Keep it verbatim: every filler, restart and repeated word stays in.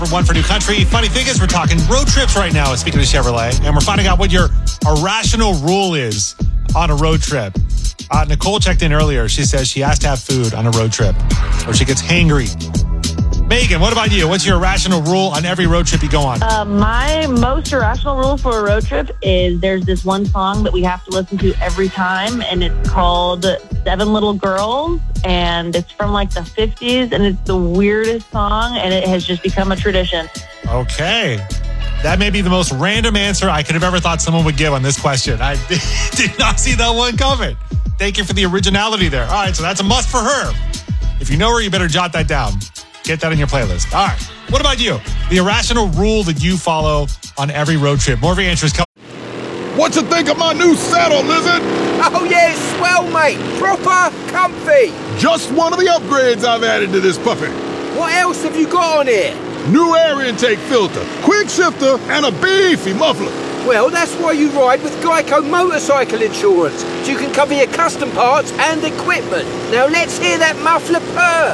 One for New Country. Funny thing is, we're talking road trips right now, speaking of Chevrolet, and we're finding out what your irrational rule is on a road trip. Uh, Nicole checked in earlier. She says she has to have food on a road trip or she gets hangry. Megan, what about you? What's your irrational rule on every road trip you go on? Uh, my most irrational rule for a road trip is there's this one song that we have to listen to every time, and it's called Seven Little Girls, and it's from like the fifties, and it's the weirdest song, and it has just become a tradition. Okay. That may be the most random answer I could have ever thought someone would give on this question. I did not see that one coming. Thank you for the originality there. All right, so that's a must for her. If you know her, you better jot that down. Get that in your playlist. All right. What about you? The irrational rule that you follow on every road trip. More of your answers come. What you think of my new saddle, Lizard? Oh, yeah, it's swell, mate. Proper comfy. Just one of the upgrades I've added to this puppy. What else have you got on here? New air intake filter, quick shifter, and a beefy muffler. Well, that's why you ride with Geico Motorcycle Insurance. So you can cover your custom parts and equipment. Now let's hear that muffler purr.